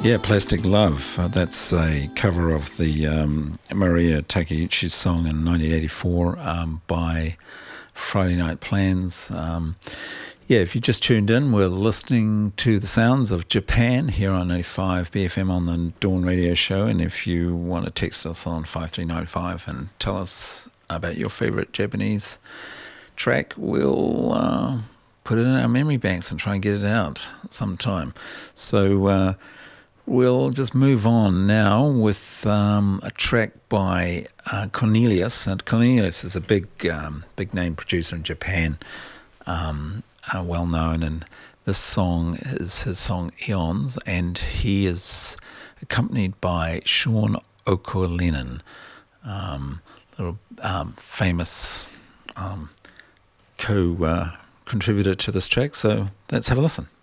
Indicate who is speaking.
Speaker 1: Yeah, Plastic Love. That's a cover of the Maria Takeuchi's song in 1984 by Friday Night Plans. Yeah, if you just tuned in, we're listening to the sounds of Japan here on 95 BFM on the Dawn Radio Show. And if you want to text us on 5395 and tell us about your favorite Japanese track, we'll put it in our memory banks and try and get it out sometime. So we'll just move on now with a track by Cornelius. And Cornelius is a big name producer in Japan, well known. And this song is his song Eons, and he is accompanied by Sean O'Corlenan, little famous co-contributor to this track. So let's have a listen.